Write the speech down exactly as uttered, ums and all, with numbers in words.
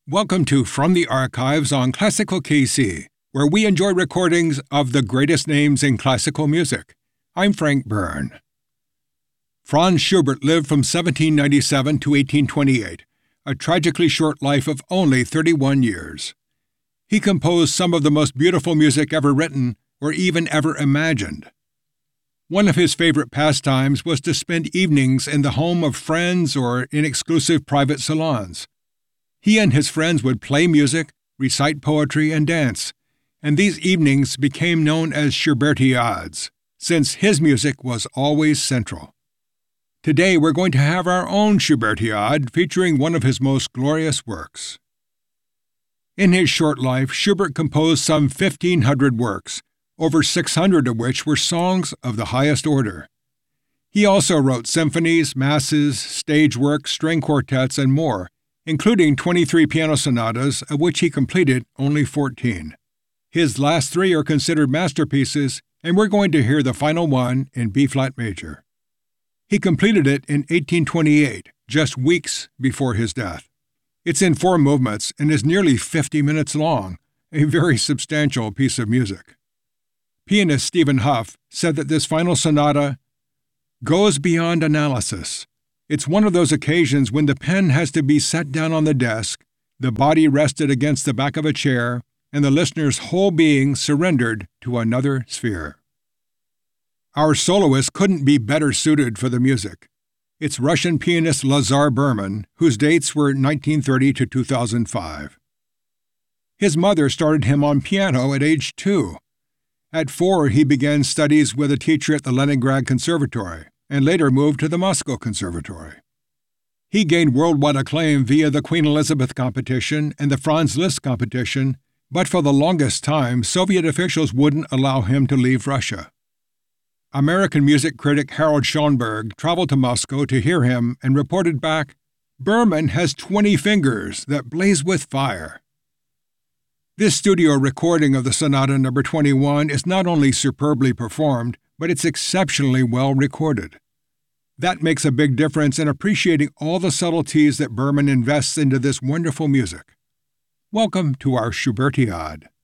Welcome to From the Archives on Classical K C, where we enjoy recordings of the greatest names in classical music. I'm Frank Byrne. Franz Schubert lived from seventeen ninety-seven to eighteen twenty-eight, a tragically short life of only thirty-one years. He composed some of the most beautiful music ever written or even ever imagined. One of his favorite pastimes was to spend evenings in the home of friends or in exclusive private salons. He and his friends would play music, recite poetry, and dance, and these evenings became known as Schubertiades, since his music was always central. Today we're going to have our own Schubertiade featuring one of his most glorious works. In his short life, Schubert composed some fifteen hundred works, over six hundred of which were songs of the highest order. He also wrote symphonies, masses, stage works, string quartets, and more, including twenty-three piano sonatas, of which he completed only fourteen. His last three are considered masterpieces, and we're going to hear the final one in B-flat major. He completed it in eighteen twenty-eight, just weeks before his death. It's in four movements and is nearly fifty minutes long, a very substantial piece of music. Pianist Stephen Hough said that this final sonata goes beyond analysis. It's one of those occasions when the pen has to be set down on the desk, the body rested against the back of a chair, and the listener's whole being surrendered to another sphere. Our soloist couldn't be better suited for the music. It's Russian pianist Lazar Berman, whose dates were nineteen thirty to two thousand five. His mother started him on piano at age two. At four, he began studies with a teacher at the Leningrad Conservatory, and later moved to the Moscow Conservatory. He gained worldwide acclaim via the Queen Elizabeth competition and the Franz Liszt competition, but for the longest time, Soviet officials wouldn't allow him to leave Russia. American music critic Harold Schoenberg traveled to Moscow to hear him and reported back, "Berman has twenty fingers that blaze with fire." This studio recording of the Sonata number twenty-one is not only superbly performed, but it's exceptionally well recorded. That makes a big difference in appreciating all the subtleties that Berman invests into this wonderful music. Welcome to our Schubertiade.